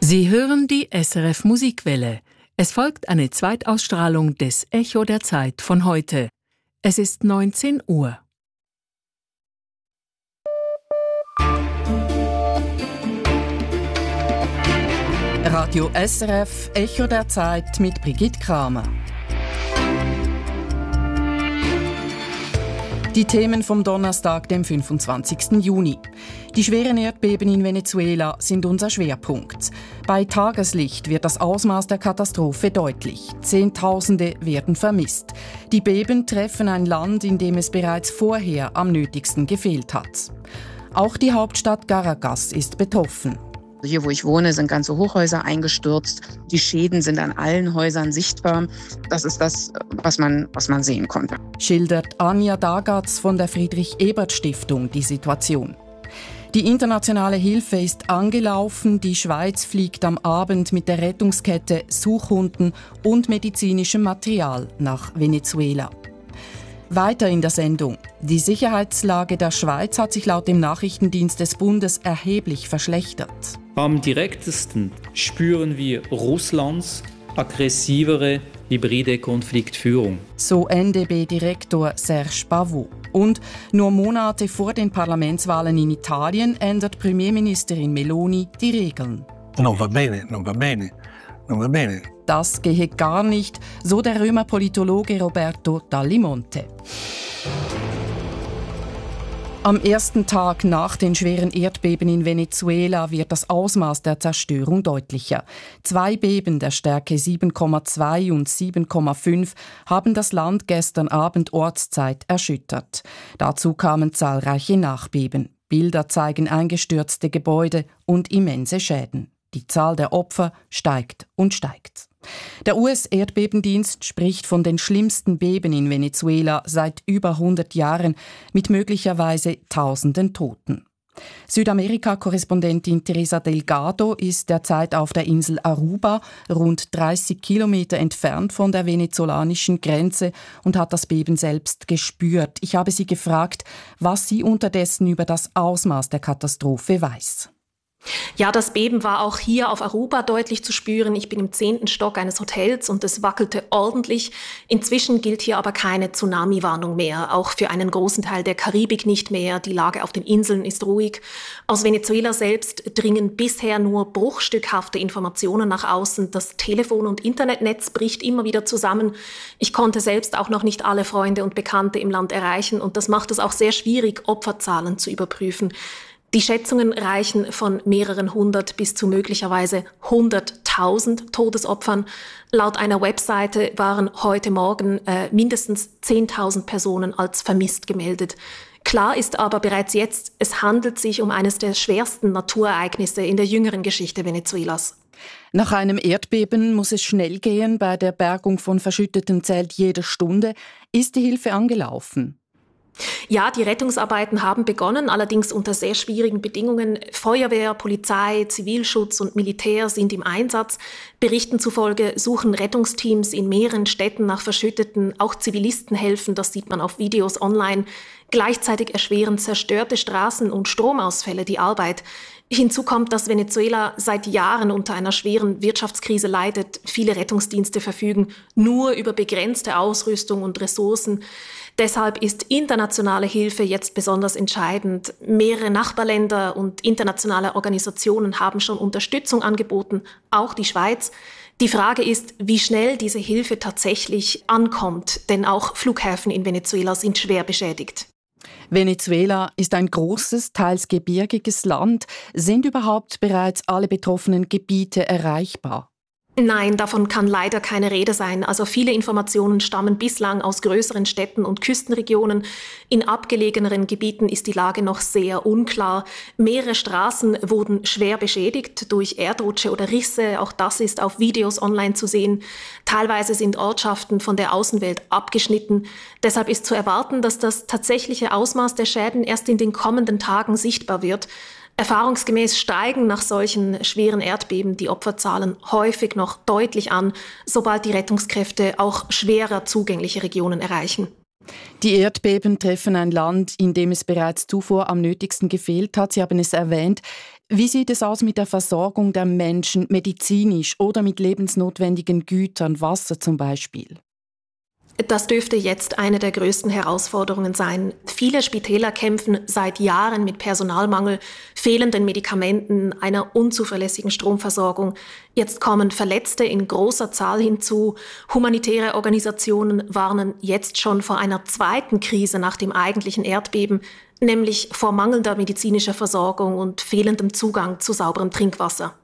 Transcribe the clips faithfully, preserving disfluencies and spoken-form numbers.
Sie hören die S R F Musikwelle. Es folgt eine Zweitausstrahlung des Echo der Zeit von heute. Es ist neunzehn Uhr. Radio S R F, Echo der Zeit mit Brigitte Kramer. Die Themen vom Donnerstag, dem fünfundzwanzigsten Juni. Die schweren Erdbeben in Venezuela sind unser Schwerpunkt. Bei Tageslicht wird das Ausmaß der Katastrophe deutlich. Zehntausende werden vermisst. Die Beben treffen ein Land, in dem es bereits vorher am nötigsten gefehlt hat. Auch die Hauptstadt Caracas ist betroffen. Hier, wo ich wohne, sind ganze Hochhäuser eingestürzt. Die Schäden sind an allen Häusern sichtbar. Das ist das, was man, was man sehen konnte. Schildert Anja Dagatz von der Friedrich-Ebert-Stiftung die Situation. Die internationale Hilfe ist angelaufen. Die Schweiz fliegt am Abend mit der Rettungskette, Suchhunden und medizinischem Material nach Venezuela. Weiter in der Sendung. Die Sicherheitslage der Schweiz hat sich laut dem Nachrichtendienst des Bundes erheblich verschlechtert. Am direktesten spüren wir Russlands aggressivere hybride Konfliktführung. So N D B-Direktor Serge Pavot. Und nur Monate vor den Parlamentswahlen in Italien ändert Premierministerin Meloni die Regeln. Non va bene, non va bene, non va bene. Das gehe gar nicht, so der Römer Politologe Roberto Dallimonte. Am ersten Tag nach den schweren Erdbeben in Venezuela wird das Ausmaß der Zerstörung deutlicher. Zwei Beben der Stärke sieben Komma zwei und sieben Komma fünf haben das Land gestern Abend Ortszeit erschüttert. Dazu kamen zahlreiche Nachbeben. Bilder zeigen eingestürzte Gebäude und immense Schäden. Die Zahl der Opfer steigt und steigt. Der U S-Erdbebendienst spricht von den schlimmsten Beben in Venezuela seit über hundert Jahren mit möglicherweise Tausenden Toten. Südamerika-Korrespondentin Teresa Delgado ist derzeit auf der Insel Aruba, rund dreißig Kilometer entfernt von der venezolanischen Grenze, und hat das Beben selbst gespürt. Ich habe sie gefragt, was sie unterdessen über das Ausmaß der Katastrophe weiß. Ja, das Beben war auch hier auf Aruba deutlich zu spüren. Ich bin im zehnten Stock eines Hotels und es wackelte ordentlich. Inzwischen gilt hier aber keine Tsunami-Warnung mehr, auch für einen großen Teil der Karibik nicht mehr. Die Lage auf den Inseln ist ruhig. Aus Venezuela selbst dringen bisher nur bruchstückhafte Informationen nach außen. Das Telefon- und Internetnetz bricht immer wieder zusammen. Ich konnte selbst auch noch nicht alle Freunde und Bekannte im Land erreichen und das macht es auch sehr schwierig, Opferzahlen zu überprüfen. Die Schätzungen reichen von mehreren hundert bis zu möglicherweise hunderttausend Todesopfern. Laut einer Webseite waren heute Morgen äh, mindestens zehntausend Personen als vermisst gemeldet. Klar ist aber bereits jetzt, es handelt sich um eines der schwersten Naturereignisse in der jüngeren Geschichte Venezuelas. Nach einem Erdbeben muss es schnell gehen. Bei der Bergung von Verschütteten zählt jede Stunde. Ist die Hilfe angelaufen? Ja, die Rettungsarbeiten haben begonnen, allerdings unter sehr schwierigen Bedingungen. Feuerwehr, Polizei, Zivilschutz und Militär sind im Einsatz. Berichten zufolge suchen Rettungsteams in mehreren Städten nach Verschütteten. Auch Zivilisten helfen, das sieht man auf Videos online. Gleichzeitig erschweren zerstörte Straßen und Stromausfälle die Arbeit. Hinzu kommt, dass Venezuela seit Jahren unter einer schweren Wirtschaftskrise leidet. Viele Rettungsdienste verfügen nur über begrenzte Ausrüstung und Ressourcen. Deshalb ist internationale Hilfe jetzt besonders entscheidend. Mehrere Nachbarländer und internationale Organisationen haben schon Unterstützung angeboten, auch die Schweiz. Die Frage ist, wie schnell diese Hilfe tatsächlich ankommt, denn auch Flughäfen in Venezuela sind schwer beschädigt. Venezuela ist ein großes, teils gebirgiges Land. Sind überhaupt bereits alle betroffenen Gebiete erreichbar? Nein, davon kann leider keine Rede sein. Also viele Informationen stammen bislang aus größeren Städten und Küstenregionen. In abgelegeneren Gebieten ist die Lage noch sehr unklar. Mehrere Straßen wurden schwer beschädigt durch Erdrutsche oder Risse. Auch das ist auf Videos online zu sehen. Teilweise sind Ortschaften von der Außenwelt abgeschnitten. Deshalb ist zu erwarten, dass das tatsächliche Ausmaß der Schäden erst in den kommenden Tagen sichtbar wird. Erfahrungsgemäß steigen nach solchen schweren Erdbeben die Opferzahlen häufig noch deutlich an, sobald die Rettungskräfte auch schwerer zugängliche Regionen erreichen. Die Erdbeben treffen ein Land, in dem es bereits zuvor am nötigsten gefehlt hat. Sie haben es erwähnt. Wie sieht es aus mit der Versorgung der Menschen medizinisch oder mit lebensnotwendigen Gütern, Wasser zum Beispiel? Das dürfte jetzt eine der größten Herausforderungen sein. Viele Spitäler kämpfen seit Jahren mit Personalmangel, fehlenden Medikamenten, einer unzuverlässigen Stromversorgung. Jetzt kommen Verletzte in großer Zahl hinzu. Humanitäre Organisationen warnen jetzt schon vor einer zweiten Krise nach dem eigentlichen Erdbeben, nämlich vor mangelnder medizinischer Versorgung und fehlendem Zugang zu sauberem Trinkwasser.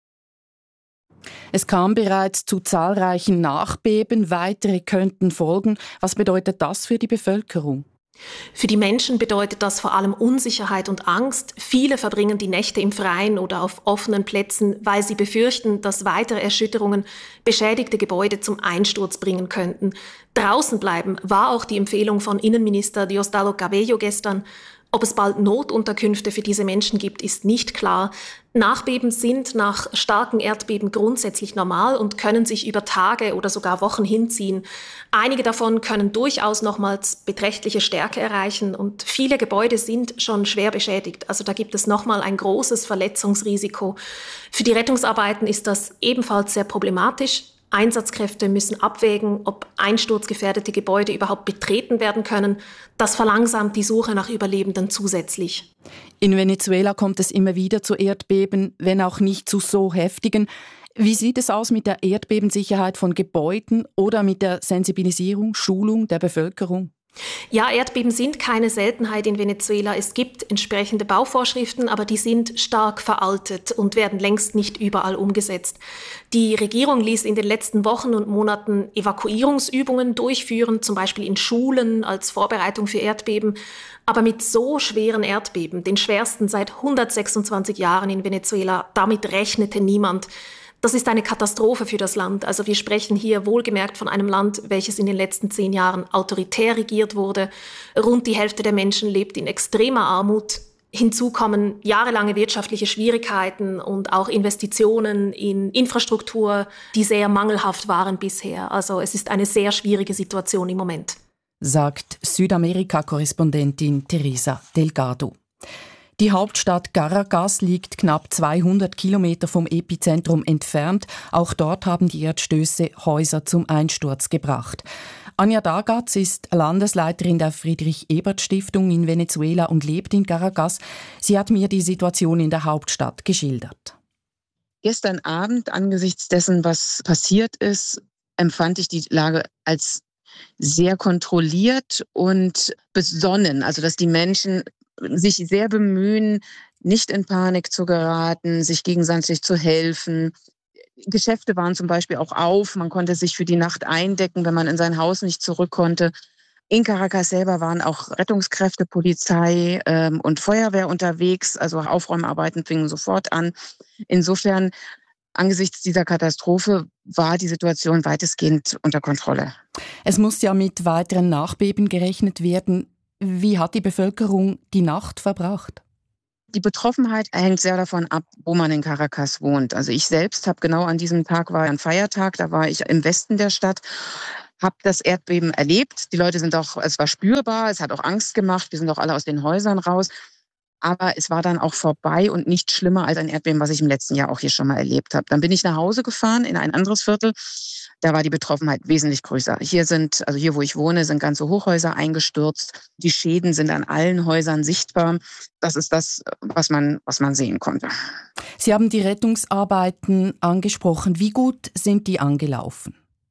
Es kam bereits zu zahlreichen Nachbeben, weitere könnten folgen. Was bedeutet das für die Bevölkerung? Für die Menschen bedeutet das vor allem Unsicherheit und Angst. Viele verbringen die Nächte im Freien oder auf offenen Plätzen, weil sie befürchten, dass weitere Erschütterungen beschädigte Gebäude zum Einsturz bringen könnten. Draußen bleiben war auch die Empfehlung von Innenminister Diosdado Cabello gestern. Ob es bald Notunterkünfte für diese Menschen gibt, ist nicht klar. Nachbeben sind nach starken Erdbeben grundsätzlich normal und können sich über Tage oder sogar Wochen hinziehen. Einige davon können durchaus nochmals beträchtliche Stärke erreichen und viele Gebäude sind schon schwer beschädigt. Also da gibt es nochmal ein großes Verletzungsrisiko. Für die Rettungsarbeiten ist das ebenfalls sehr problematisch. Einsatzkräfte müssen abwägen, ob einsturzgefährdete Gebäude überhaupt betreten werden können. Das verlangsamt die Suche nach Überlebenden zusätzlich. In Venezuela kommt es immer wieder zu Erdbeben, wenn auch nicht zu so heftigen. Wie sieht es aus mit der Erdbebensicherheit von Gebäuden oder mit der Sensibilisierung, Schulung der Bevölkerung? Ja, Erdbeben sind keine Seltenheit in Venezuela. Es gibt entsprechende Bauvorschriften, aber die sind stark veraltet und werden längst nicht überall umgesetzt. Die Regierung ließ in den letzten Wochen und Monaten Evakuierungsübungen durchführen, zum Beispiel in Schulen als Vorbereitung für Erdbeben. Aber mit so schweren Erdbeben, den schwersten seit hundertsechsundzwanzig Jahren in Venezuela, damit rechnete niemand. Das ist eine Katastrophe für das Land. Also wir sprechen hier wohlgemerkt von einem Land, welches in den letzten zehn Jahren autoritär regiert wurde. Rund die Hälfte der Menschen lebt in extremer Armut. Hinzu kommen jahrelange wirtschaftliche Schwierigkeiten und auch Investitionen in Infrastruktur, die sehr mangelhaft waren bisher. Also es ist eine sehr schwierige Situation im Moment. Sagt Südamerika-Korrespondentin Teresa Delgado. Die Hauptstadt Caracas liegt knapp zweihundert Kilometer vom Epizentrum entfernt. Auch dort haben die Erdstöße Häuser zum Einsturz gebracht. Anja Dagatz ist Landesleiterin der Friedrich-Ebert-Stiftung in Venezuela und lebt in Caracas. Sie hat mir die Situation in der Hauptstadt geschildert. Gestern Abend, angesichts dessen, was passiert ist, empfand ich die Lage als sehr kontrolliert und besonnen. Also dass die Menschen sich sehr bemühen, nicht in Panik zu geraten, sich gegenseitig zu helfen. Geschäfte waren zum Beispiel auch auf. Man konnte sich für die Nacht eindecken, wenn man in sein Haus nicht zurück konnte. In Caracas selber waren auch Rettungskräfte, Polizei ähm, und Feuerwehr unterwegs. Also Aufräumarbeiten fingen sofort an. Insofern, angesichts dieser Katastrophe war die Situation weitestgehend unter Kontrolle. Es muss ja mit weiteren Nachbeben gerechnet werden. Wie hat die Bevölkerung die Nacht verbracht? Die Betroffenheit hängt sehr davon ab, wo man in Caracas wohnt. Also ich selbst habe genau an diesem Tag, war ein Feiertag, da war ich im Westen der Stadt, habe das Erdbeben erlebt. Die Leute sind auch, es war spürbar, es hat auch Angst gemacht, wir sind auch alle aus den Häusern raus. Aber es war dann auch vorbei und nicht schlimmer als ein Erdbeben, was ich im letzten Jahr auch hier schon mal erlebt habe. Dann bin ich nach Hause gefahren in ein anderes Viertel. Da war die Betroffenheit wesentlich größer. Hier sind, also hier, wo ich wohne, sind ganze Hochhäuser eingestürzt. Die Schäden sind an allen Häusern sichtbar. Das ist das, was man, was man sehen konnte. Sie haben die Rettungsarbeiten angesprochen. Wie gut sind die angelaufen?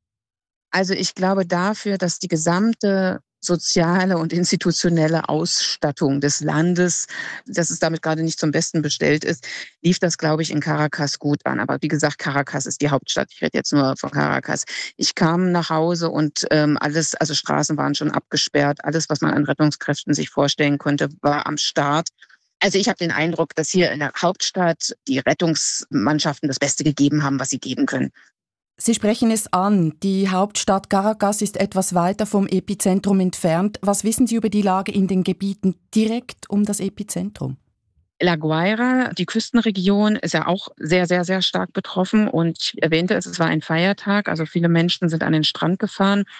Also ich glaube dafür, dass die gesamte soziale und institutionelle Ausstattung des Landes, dass es damit gerade nicht zum Besten bestellt ist, lief das, glaube ich, in Caracas gut an. Aber wie gesagt, Caracas ist die Hauptstadt. Ich rede jetzt nur von Caracas. Ich kam nach Hause und ähm, alles, also Straßen waren schon abgesperrt. Alles, was man an Rettungskräften sich vorstellen konnte, war am Start. Also ich habe den Eindruck, dass hier in der Hauptstadt die Rettungsmannschaften das Beste gegeben haben, was sie geben können. Sie sprechen es an. Die Hauptstadt Caracas ist etwas weiter vom Epizentrum entfernt. Was wissen Sie über die Lage in den Gebieten direkt um das Epizentrum? La Guaira, die Küstenregion, ist ja auch sehr, sehr, sehr stark betroffen. Und ich erwähnte es, es war ein Feiertag. Also viele Menschen sind an den Strand gefahren.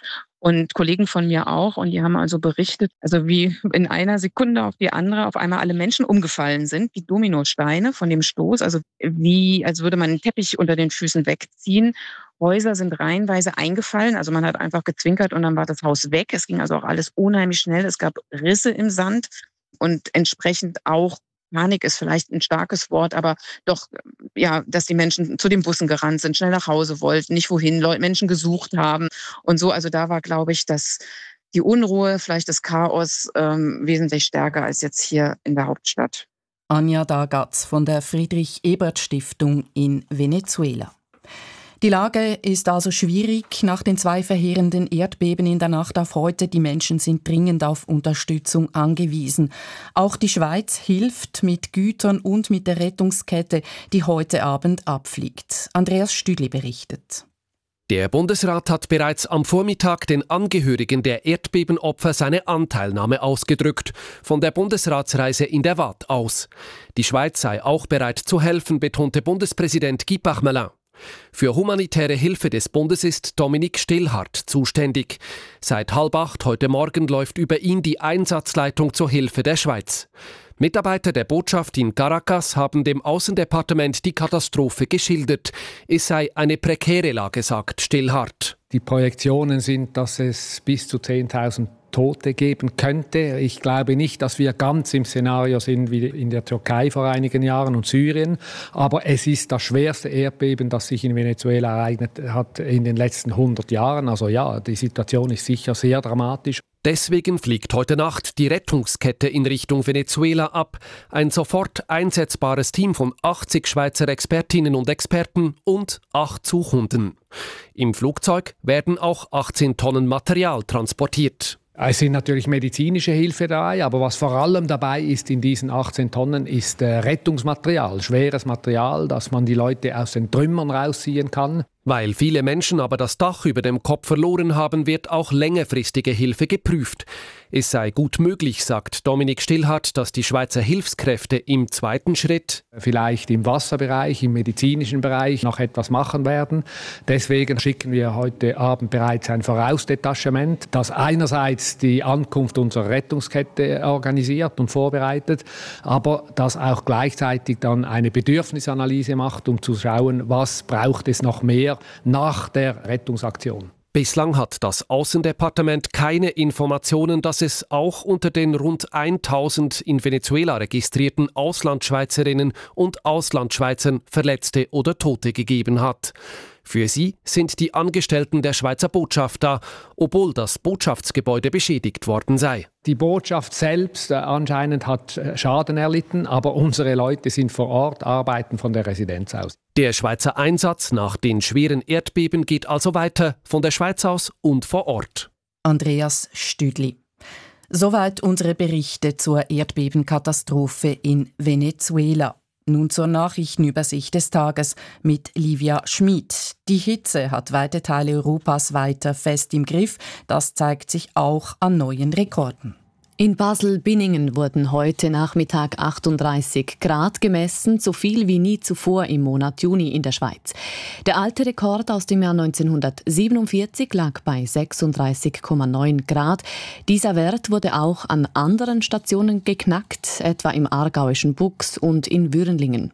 und Kollegen von mir auch. Und die haben also berichtet, also wie in einer Sekunde auf die andere auf einmal alle Menschen umgefallen sind, wie Dominosteine von dem Stoß. Also wie, als würde man einen Teppich unter den Füßen wegziehen. Häuser sind reihenweise eingefallen. Also man hat einfach gezwinkert und dann war das Haus weg. Es ging also auch alles unheimlich schnell. Es gab Risse im Sand und entsprechend auch Panik ist vielleicht ein starkes Wort, aber doch, ja, dass die Menschen zu den Bussen gerannt sind, schnell nach Hause wollten, nicht wohin, Leute, Menschen gesucht haben und so. Also da war, glaube ich, dass die Unruhe, vielleicht das Chaos ähm, wesentlich stärker als jetzt hier in der Hauptstadt. Anja Dagatz von der Friedrich-Ebert-Stiftung in Venezuela. Die Lage ist also schwierig nach den zwei verheerenden Erdbeben in der Nacht auf heute. Die Menschen sind dringend auf Unterstützung angewiesen. Auch die Schweiz hilft mit Gütern und mit der Rettungskette, die heute Abend abfliegt. Andreas Stüdli berichtet. Der Bundesrat hat bereits am Vormittag den Angehörigen der Erdbebenopfer seine Anteilnahme ausgedrückt, von der Bundesratsreise in der Waadt aus. Die Schweiz sei auch bereit zu helfen, betonte Bundespräsident Guy Parmelin. Für humanitäre Hilfe des Bundes ist Dominik Stillhardt zuständig. Seit halb acht heute Morgen läuft über ihn die Einsatzleitung zur Hilfe der Schweiz. Mitarbeiter der Botschaft in Caracas haben dem Außendepartement die Katastrophe geschildert. Es sei eine prekäre Lage, sagt Stillhardt. Die Projektionen sind, dass es bis zu zehntausend Tote geben könnte. Ich glaube nicht, dass wir ganz im Szenario sind wie in der Türkei vor einigen Jahren und Syrien. Aber es ist das schwerste Erdbeben, das sich in Venezuela ereignet hat in den letzten hundert Jahren. Also ja, die Situation ist sicher sehr dramatisch. Deswegen fliegt heute Nacht die Rettungskette in Richtung Venezuela ab. Ein sofort einsetzbares Team von achtzig Schweizer Expertinnen und Experten und acht Suchhunden. Im Flugzeug werden auch achtzehn Tonnen Material transportiert. Es sind natürlich medizinische Hilfe dabei, aber was vor allem dabei ist in diesen achtzehn Tonnen, ist Rettungsmaterial, schweres Material, dass man die Leute aus den Trümmern rausziehen kann. Weil viele Menschen aber das Dach über dem Kopf verloren haben, wird auch längerfristige Hilfe geprüft. Es sei gut möglich, sagt Dominik Stillhardt, dass die Schweizer Hilfskräfte im zweiten Schritt vielleicht im Wasserbereich, im medizinischen Bereich noch etwas machen werden. Deswegen schicken wir heute Abend bereits ein Vorausdetachement, das einerseits die Ankunft unserer Rettungskette organisiert und vorbereitet, aber das auch gleichzeitig dann eine Bedürfnisanalyse macht, um zu schauen, was braucht es noch mehr nach der Rettungsaktion. Bislang hat das Außendepartement keine Informationen, dass es auch unter den rund tausend in Venezuela registrierten Auslandschweizerinnen und Auslandschweizern Verletzte oder Tote gegeben hat. Für sie sind die Angestellten der Schweizer Botschaft da, obwohl das Botschaftsgebäude beschädigt worden sei. Die Botschaft selbst äh, anscheinend hat äh, Schaden erlitten, aber unsere Leute sind vor Ort, arbeiten von der Residenz aus. Der Schweizer Einsatz nach den schweren Erdbeben geht also weiter, von der Schweiz aus und vor Ort. Andreas Stüdli. Soweit unsere Berichte zur Erdbebenkatastrophe in Venezuela. Nun zur Nachrichtenübersicht des Tages mit Livia Schmid. Die Hitze hat weite Teile Europas weiter fest im Griff. Das zeigt sich auch an neuen Rekorden. In Basel-Binningen wurden heute Nachmittag achtunddreißig Grad gemessen, so viel wie nie zuvor im Monat Juni in der Schweiz. Der alte Rekord aus dem Jahr neunzehnhundertsiebenundvierzig lag bei sechsunddreißig Komma neun Grad. Dieser Wert wurde auch an anderen Stationen geknackt, etwa im aargauischen Buchs und in Würenlingen.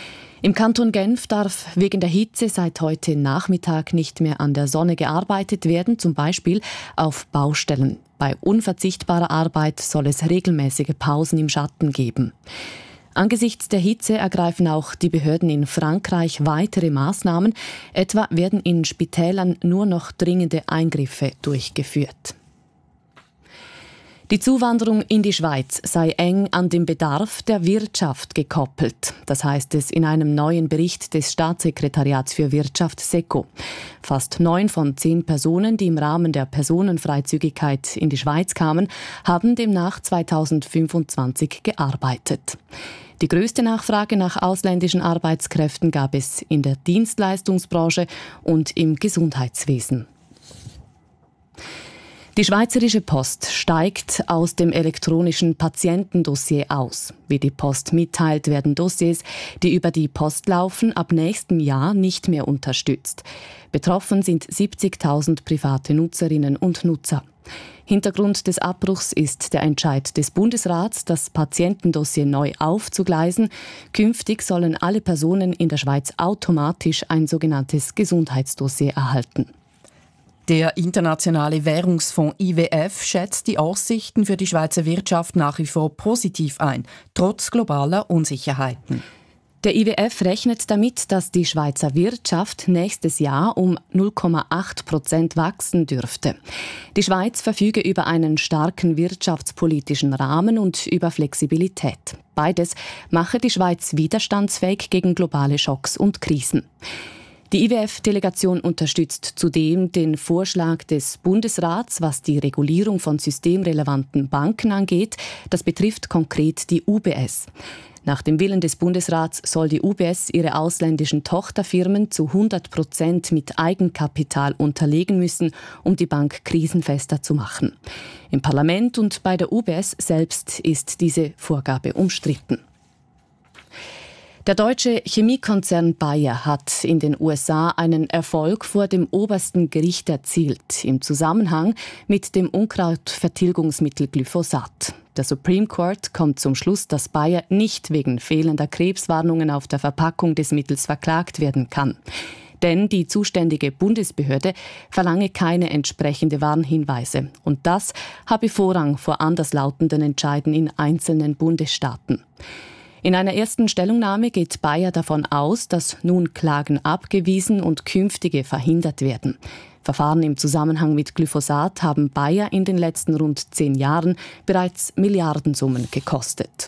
Im Kanton Genf darf wegen der Hitze seit heute Nachmittag nicht mehr an der Sonne gearbeitet werden, zum Beispiel auf Baustellen. Bei unverzichtbarer Arbeit soll es regelmäßige Pausen im Schatten geben. Angesichts der Hitze ergreifen auch die Behörden in Frankreich weitere Maßnahmen. Etwa werden in Spitälern nur noch dringende Eingriffe durchgeführt. Die Zuwanderung in die Schweiz sei eng an den Bedarf der Wirtschaft gekoppelt. Das heißt es in einem neuen Bericht des Staatssekretariats für Wirtschaft SECO. Fast neun von zehn Personen, die im Rahmen der Personenfreizügigkeit in die Schweiz kamen, haben demnach zweitausendfünfundzwanzig gearbeitet. Die größte Nachfrage nach ausländischen Arbeitskräften gab es in der Dienstleistungsbranche und im Gesundheitswesen. Die Schweizerische Post steigt aus dem elektronischen Patientendossier aus. Wie die Post mitteilt, werden Dossiers, die über die Post laufen, ab nächstem Jahr nicht mehr unterstützt. Betroffen sind siebzigtausend private Nutzerinnen und Nutzer. Hintergrund des Abbruchs ist der Entscheid des Bundesrats, das Patientendossier neu aufzugleisen. Künftig sollen alle Personen in der Schweiz automatisch ein sogenanntes Gesundheitsdossier erhalten. Der Internationale Währungsfonds I W F schätzt die Aussichten für die Schweizer Wirtschaft nach wie vor positiv ein, trotz globaler Unsicherheiten. Der I W F rechnet damit, dass die Schweizer Wirtschaft nächstes Jahr um null Komma acht Prozent wachsen dürfte. Die Schweiz verfüge über einen starken wirtschaftspolitischen Rahmen und über Flexibilität. Beides mache die Schweiz widerstandsfähig gegen globale Schocks und Krisen. Die I W F-Delegation unterstützt zudem den Vorschlag des Bundesrats, was die Regulierung von systemrelevanten Banken angeht. Das betrifft konkret die U B S. Nach dem Willen des Bundesrats soll die U B S ihre ausländischen Tochterfirmen zu hundert Prozent mit Eigenkapital unterlegen müssen, um die Bank krisenfester zu machen. Im Parlament und bei der U B S selbst ist diese Vorgabe umstritten. Der deutsche Chemiekonzern Bayer hat in den U S A einen Erfolg vor dem obersten Gericht erzielt, im Zusammenhang mit dem Unkrautvertilgungsmittel Glyphosat. Der Supreme Court kommt zum Schluss, dass Bayer nicht wegen fehlender Krebswarnungen auf der Verpackung des Mittels verklagt werden kann. Denn die zuständige Bundesbehörde verlange keine entsprechende Warnhinweise. Und das habe Vorrang vor anderslautenden Entscheiden in einzelnen Bundesstaaten. In einer ersten Stellungnahme geht Bayer davon aus, dass nun Klagen abgewiesen und künftige verhindert werden. Verfahren im Zusammenhang mit Glyphosat haben Bayer in den letzten rund zehn Jahren bereits Milliardensummen gekostet.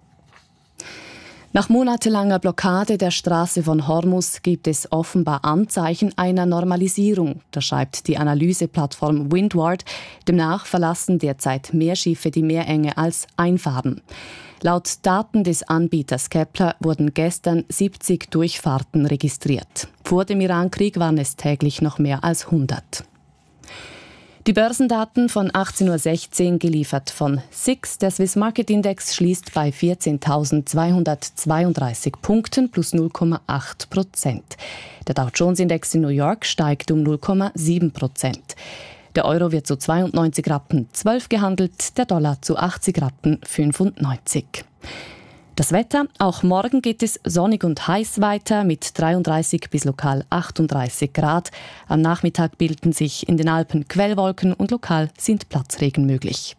Nach monatelanger Blockade der Straße von Hormuz gibt es offenbar Anzeichen einer Normalisierung. Das schreibt die Analyseplattform Windward. Demnach verlassen derzeit mehr Schiffe die Meerenge als einfahren. Laut Daten des Anbieters Kepler wurden gestern siebzig Durchfahrten registriert. Vor dem Irankrieg waren es täglich noch mehr als hundert. Die Börsendaten von achtzehn Uhr sechzehn geliefert von S I X. Der Swiss Market Index schließt bei vierzehntausendzweihundertzweiunddreißig Punkten plus null Komma acht Prozent. Der Dow Jones Index in New York steigt um null Komma sieben Prozent. Der Euro wird zu zweiundneunzig Rappen zwölf gehandelt, der Dollar zu achtzig Rappen fünfundneunzig. Das Wetter, auch morgen geht es sonnig und heiß weiter mit dreiunddreißig bis lokal achtunddreißig Grad. Am Nachmittag bilden sich in den Alpen Quellwolken und lokal sind Platzregen möglich.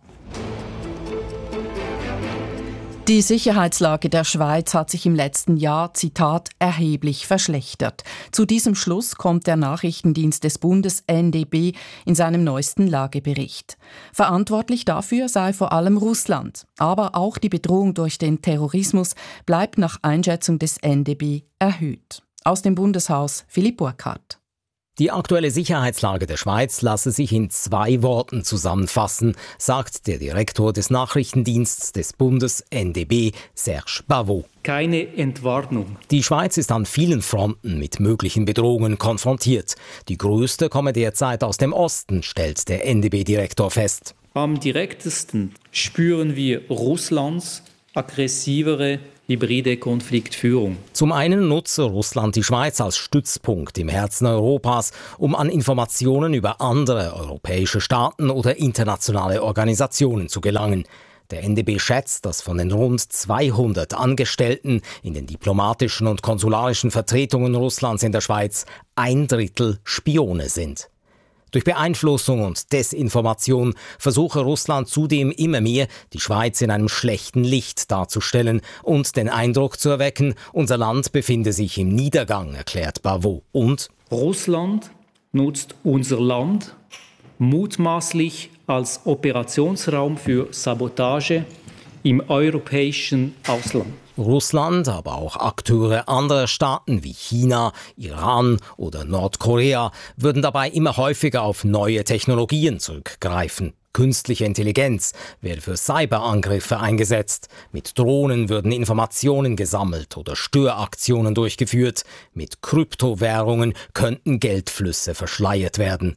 Die Sicherheitslage der Schweiz hat sich im letzten Jahr, Zitat, erheblich verschlechtert. Zu diesem Schluss kommt der Nachrichtendienst des Bundes N D B in seinem neuesten Lagebericht. Verantwortlich dafür sei vor allem Russland. Aber auch die Bedrohung durch den Terrorismus bleibt nach Einschätzung des N D B erhöht. Aus dem Bundeshaus Philipp Burkhardt. Die aktuelle Sicherheitslage der Schweiz lasse sich in zwei Worten zusammenfassen, sagt der Direktor des Nachrichtendienstes des Bundes N D B, Serge Bavot. Keine Entwarnung. Die Schweiz ist an vielen Fronten mit möglichen Bedrohungen konfrontiert. Die größte komme derzeit aus dem Osten, stellt der N D B-Direktor fest. Am direktesten spüren wir Russlands aggressivere hybride Konfliktführung. Zum einen nutze Russland die Schweiz als Stützpunkt im Herzen Europas, um an Informationen über andere europäische Staaten oder internationale Organisationen zu gelangen. Der N D B schätzt, dass von den rund zweihundert Angestellten in den diplomatischen und konsularischen Vertretungen Russlands in der Schweiz ein Drittel Spione sind. Durch Beeinflussung und Desinformation versuche Russland zudem immer mehr, die Schweiz in einem schlechten Licht darzustellen und den Eindruck zu erwecken, unser Land befinde sich im Niedergang, erklärt Bavot. Und Russland nutzt unser Land mutmaßlich als Operationsraum für Sabotage im europäischen Ausland. Russland, aber auch Akteure anderer Staaten wie China, Iran oder Nordkorea würden dabei immer häufiger auf neue Technologien zurückgreifen. Künstliche Intelligenz werde für Cyberangriffe eingesetzt. Mit Drohnen würden Informationen gesammelt oder Störaktionen durchgeführt. Mit Kryptowährungen könnten Geldflüsse verschleiert werden.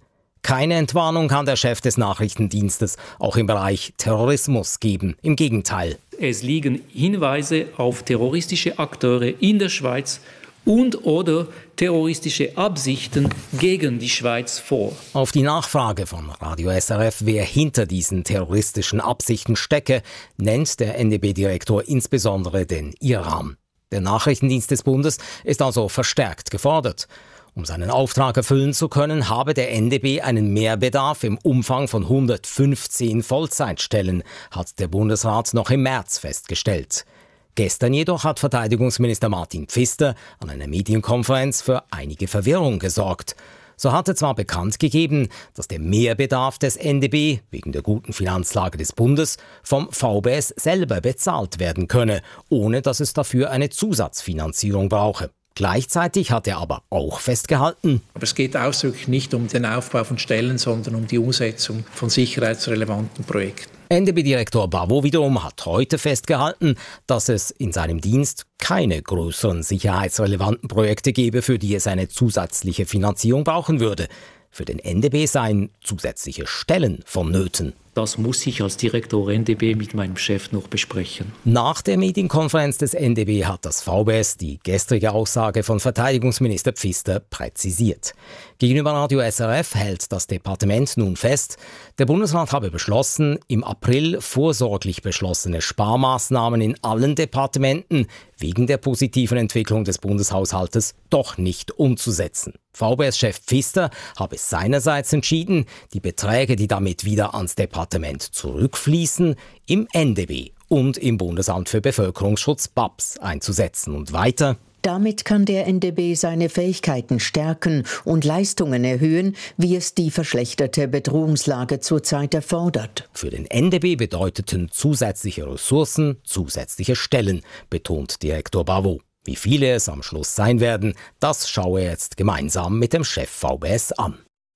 Keine Entwarnung kann der Chef des Nachrichtendienstes auch im Bereich Terrorismus geben. Im Gegenteil. Es liegen Hinweise auf terroristische Akteure in der Schweiz und oder terroristische Absichten gegen die Schweiz vor. Auf die Nachfrage von Radio S R F, wer hinter diesen terroristischen Absichten stecke, nennt der N D B-Direktor insbesondere den Iran. Der Nachrichtendienst des Bundes ist also verstärkt gefordert. Um seinen Auftrag erfüllen zu können, habe der N D B einen Mehrbedarf im Umfang von hundertfünfzehn Vollzeitstellen, hat der Bundesrat noch im März festgestellt. Gestern jedoch hat Verteidigungsminister Martin Pfister an einer Medienkonferenz für einige Verwirrung gesorgt. So hatte zwar bekannt gegeben, dass der Mehrbedarf des N D B wegen der guten Finanzlage des Bundes vom V B S selber bezahlt werden könne, ohne dass es dafür eine Zusatzfinanzierung brauche. Gleichzeitig hat er aber auch festgehalten, aber es geht ausdrücklich nicht um den Aufbau von Stellen, sondern um die Umsetzung von sicherheitsrelevanten Projekten. N D B-Direktor Bavo wiederum hat heute festgehalten, dass es in seinem Dienst keine größeren sicherheitsrelevanten Projekte gebe, für die es eine zusätzliche Finanzierung brauchen würde. Für den N D B seien zusätzliche Stellen vonnöten. Das muss ich als Direktor N D B mit meinem Chef noch besprechen. Nach der Medienkonferenz des N D B hat das V B S die gestrige Aussage von Verteidigungsminister Pfister präzisiert. Gegenüber Radio S R F hält das Departement nun fest, der Bundesrat habe beschlossen, im April vorsorglich beschlossene Sparmaßnahmen in allen Departementen wegen der positiven Entwicklung des Bundeshaushaltes doch nicht umzusetzen. V B S-Chef Pfister habe seinerseits entschieden, die Beträge, die damit wieder ans Departement zurückfließen, im N D B und im Bundesamt für Bevölkerungsschutz B A B S einzusetzen. Und weiter: Damit kann der N D B seine Fähigkeiten stärken und Leistungen erhöhen, wie es die verschlechterte Bedrohungslage zurzeit erfordert. Für den N D B bedeuteten zusätzliche Ressourcen zusätzliche Stellen, betont Direktor Bavo. Wie viele es am Schluss sein werden, das schaue er jetzt gemeinsam mit dem Chef V B S an.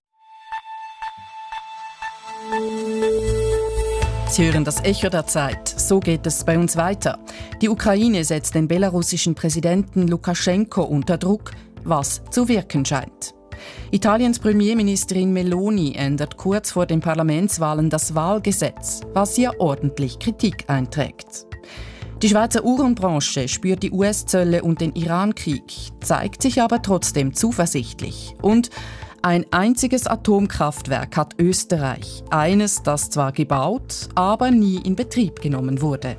Sie hören das Echo der Zeit. So geht es bei uns weiter. Die Ukraine setzt den belarussischen Präsidenten Lukaschenko unter Druck, was zu wirken scheint. Italiens Premierministerin Meloni ändert kurz vor den Parlamentswahlen das Wahlgesetz, was ihr ordentlich Kritik einträgt. Die Schweizer Uhrenbranche spürt die U S-Zölle und den Iran-Krieg, zeigt sich aber trotzdem zuversichtlich. Und ein einziges Atomkraftwerk hat Österreich. Eines, das zwar gebaut, aber nie in Betrieb genommen wurde.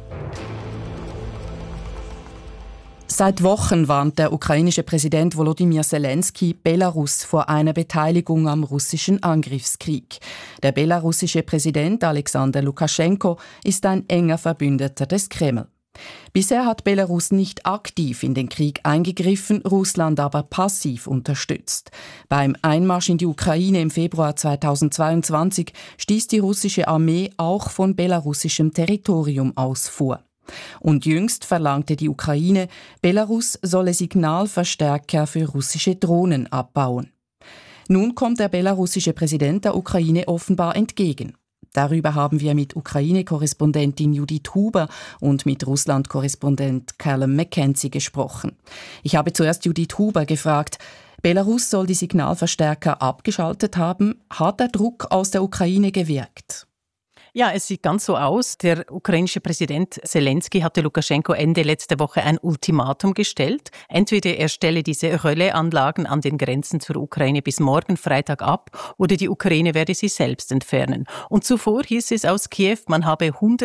Seit Wochen warnt der ukrainische Präsident Volodymyr Zelensky Belarus vor einer Beteiligung am russischen Angriffskrieg. Der belarussische Präsident Alexander Lukaschenko ist ein enger Verbündeter des Kreml. Bisher hat Belarus nicht aktiv in den Krieg eingegriffen, Russland aber passiv unterstützt. Beim Einmarsch in die Ukraine im Februar zweitausendzweiundzwanzig stieß die russische Armee auch von belarussischem Territorium aus vor. Und jüngst verlangte die Ukraine, Belarus solle Signalverstärker für russische Drohnen abbauen. Nun kommt der belarussische Präsident der Ukraine offenbar entgegen. Darüber haben wir mit Ukraine-Korrespondentin Judith Huber und mit Russland-Korrespondent Callum McKenzie gesprochen. Ich habe zuerst Judith Huber gefragt, Belarus soll die Signalverstärker abgeschaltet haben. Hat der Druck aus der Ukraine gewirkt? Ja, es sieht ganz so aus. Der ukrainische Präsident Zelensky hatte Lukaschenko Ende letzter Woche ein Ultimatum gestellt. Entweder er stelle diese Relaisanlagen an den Grenzen zur Ukraine bis morgen Freitag ab oder die Ukraine werde sie selbst entfernen. Und zuvor hieß es aus Kiew, man habe hundert